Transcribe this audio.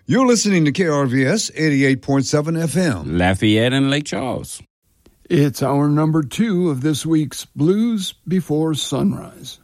You're listening to KRVS 88.7 FM. Lafayette and Lake Charles. It's hour number 2 of this week's Blues Before Sunrise.